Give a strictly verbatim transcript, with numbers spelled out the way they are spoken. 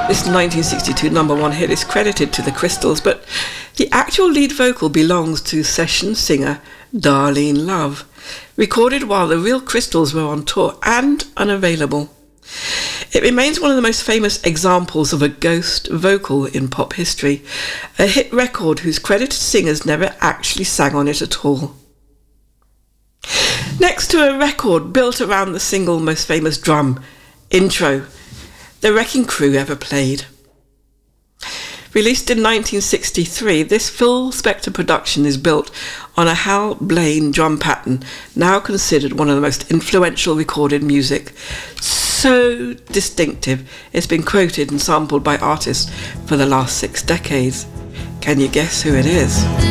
This nineteen sixty-two number one hit is credited to the Crystals, but the actual lead vocal belongs to session singer Darlene Love, recorded while the real Crystals were on tour and unavailable. It remains one of the most famous examples of a ghost vocal in pop history, a hit record whose credited singers never actually sang on it at all. Next to a record built around the single most famous drum, Intro, the Wrecking Crew ever played. Released in nineteen sixty-three, this Phil Spector production is built on a Hal Blaine drum pattern, now considered one of the most influential recorded music. So distinctive, it's been quoted and sampled by artists for the last six decades. Can you guess who it is?